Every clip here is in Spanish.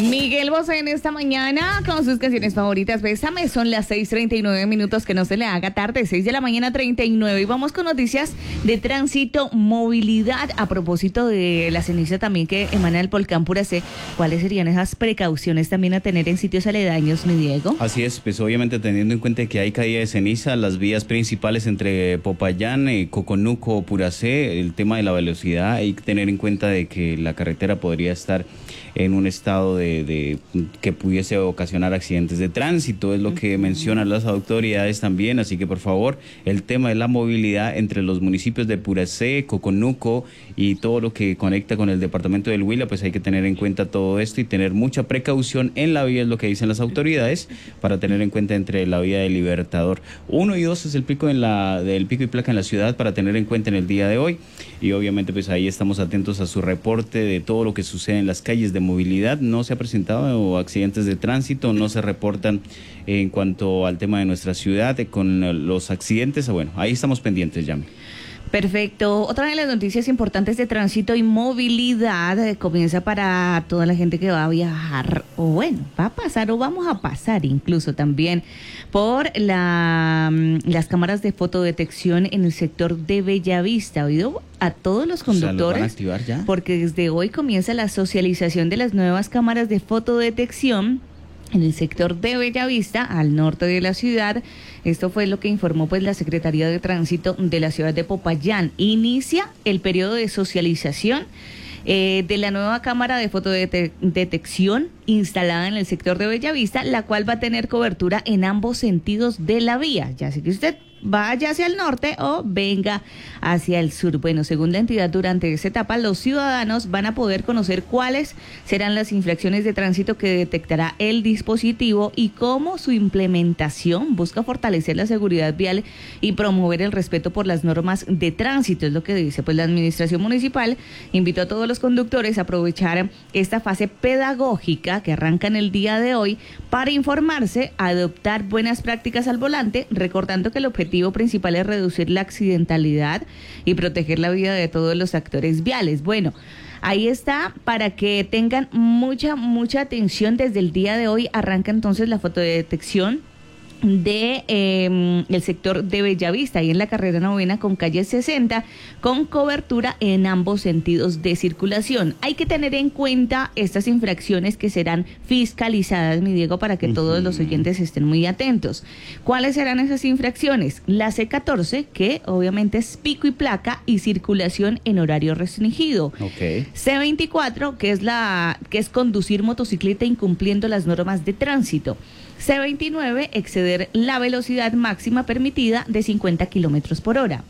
Miguel Bosé en esta mañana con sus canciones favoritas. Bésame, son las 6:39, que no se le haga tarde, 6 de la mañana 39. Y vamos con noticias de tránsito, movilidad. A propósito de la ceniza también que emana del volcán Puracé, ¿cuáles serían esas precauciones también a tener en sitios aledaños, mi Diego? Así es, pues obviamente teniendo en cuenta que hay caída de ceniza, las vías principales entre Popayán, Coconuco, Puracé, el tema de la velocidad, hay que tener en cuenta de que la carretera podría estar en un estado de que pudiese ocasionar accidentes de tránsito, es lo que mencionan las autoridades también, así que por favor, el tema de la movilidad entre los municipios de Puracé, Coconuco y todo lo que conecta con el departamento del Huila, pues hay que tener en cuenta todo esto y tener mucha precaución en la vía, es lo que dicen las autoridades, para tener en cuenta entre la vía del Libertador. 1 y 2 es el pico del pico y placa en la ciudad para tener en cuenta en el día de hoy, y obviamente pues ahí estamos atentos a su reporte de todo lo que sucede en las calles de movilidad. No se ha presentado accidentes de tránsito, no se reportan en cuanto al tema de nuestra ciudad con los accidentes. Bueno, ahí estamos pendientes, Yami. Perfecto. Otra de las noticias importantes de tránsito y movilidad comienza para toda la gente que va a viajar, o bueno, va a pasar o vamos a pasar incluso también por las cámaras de fotodetección en el sector de Bellavista. Oído a todos los conductores, ¿los van a activar ya? Porque desde hoy comienza la socialización de las nuevas cámaras de fotodetección en el sector de Bellavista, al norte de la ciudad. Esto fue lo que informó pues la Secretaría de Tránsito de la ciudad de Popayán. Inicia el periodo de socialización de la nueva cámara de fotodetección instalada en el sector de Bellavista, la cual va a tener cobertura en ambos sentidos de la vía. Ya sé que usted vaya hacia el norte o venga hacia el sur. Bueno, según la entidad, durante esta etapa los ciudadanos van a poder conocer cuáles serán las infracciones de tránsito que detectará el dispositivo y cómo su implementación busca fortalecer la seguridad vial y promover el respeto por las normas de tránsito, es lo que dice. Pues la administración municipal invitó a todos los conductores a aprovechar esta fase pedagógica que arranca en el día de hoy para informarse, adoptar buenas prácticas al volante, recordando que el objetivo principal es reducir la accidentalidad y proteger la vida de todos los actores viales. Bueno, ahí está, para que tengan mucha atención. Desde el día de hoy arranca entonces la fotodetección de el sector de Bellavista, ahí en la carrera 9 con calle 60, con cobertura en ambos sentidos de circulación. Hay que tener en cuenta estas infracciones que serán fiscalizadas, mi Diego, para que todos los oyentes estén muy atentos. ¿Cuáles serán esas infracciones? La C14, que obviamente es pico y placa y circulación en horario restringido. Okay. C24, que es conducir motocicleta incumpliendo las normas de tránsito. C29, exceder la velocidad máxima permitida de 50 kilómetros por hora.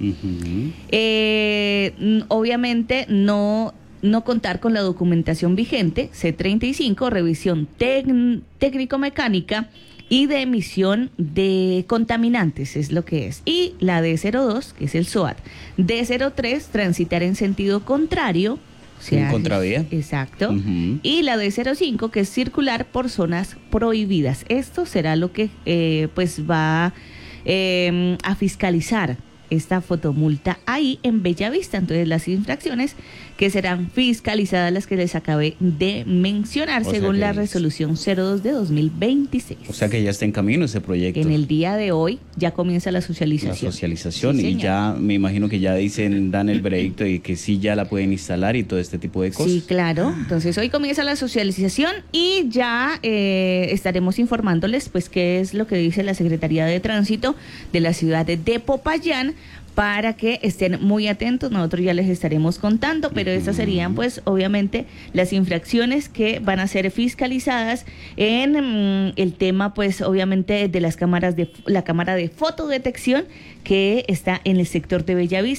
Obviamente no contar con la documentación vigente. C35, revisión técnico-mecánica y de emisión de contaminantes, es lo que es. Y la D02, que es el SOAT. D03, transitar en sentido contrario. En contravía. Exacto. Y la D05, que es circular por zonas prohibidas. Esto será lo que pues va a fiscalizar esta fotomulta ahí en Bellavista. Entonces las infracciones que serán fiscalizadas, las que les acabé de mencionar, según la resolución 02 de 2026. O sea que ya está en camino ese proyecto. En el día de hoy ya comienza la socialización. La socialización, sí, y ya me imagino que ya dan el veredicto y que sí ya la pueden instalar y todo este tipo de cosas. Sí, claro. Entonces hoy comienza la socialización y ya estaremos informándoles pues qué es lo que dice la Secretaría de Tránsito de la ciudad de Popayán, para que estén muy atentos. Nosotros ya les estaremos contando, pero estas serían pues obviamente las infracciones que van a ser fiscalizadas en el tema pues obviamente de las cámaras la cámara de fotodetección que está en el sector de Bellavista.